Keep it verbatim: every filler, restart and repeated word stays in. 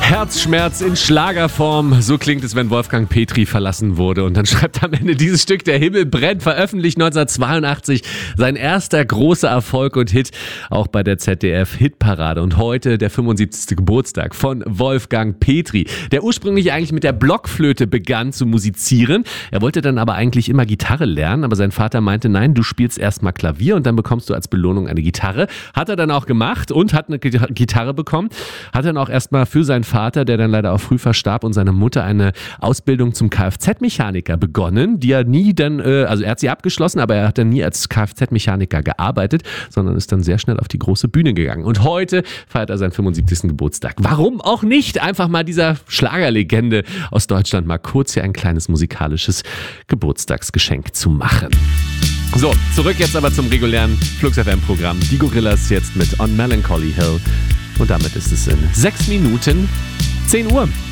Herzschmerz in Schlagerform. So klingt es, wenn Wolfgang Petri verlassen wurde. Und dann schreibt am Ende dieses Stück Der Himmel brennt, veröffentlicht neunzehnhundertzweiundachtzig. Sein erster großer Erfolg und Hit, auch bei der Z D F-Hitparade. Und heute der fünfundsiebzigste Geburtstag von Wolfgang Petri, der ursprünglich eigentlich mit der Blockflöte begann zu musizieren. Er wollte dann aber eigentlich immer Gitarre lernen, aber sein Vater meinte, nein, du spielst erstmal Klavier und dann bekommst du als Belohnung eine Gitarre. Hat er dann auch gemacht und hat eine Gitarre bekommen. Hat dann auch erstmal für seinen Vater, der dann leider auch früh verstarb, und seine Mutter eine Ausbildung zum Kfz-Mechaniker begonnen, die er nie dann, äh, also er hat sie abgeschlossen, aber er hat dann nie als Kfz-Mechaniker gearbeitet, sondern ist dann sehr schnell auf die große Bühne gegangen. Und heute feiert er seinen fünfundsiebzigsten Geburtstag. Warum auch nicht? Einfach mal dieser Schlagerlegende aus Deutschland mal kurz hier ein kleines musikalisches Geburtstagsgeschenk zu machen. So, zurück jetzt aber zum regulären Flux F M-Programm. Die Gorillas jetzt mit On Melancholy Hill. Und damit ist es in sechs Minuten zehn Uhr.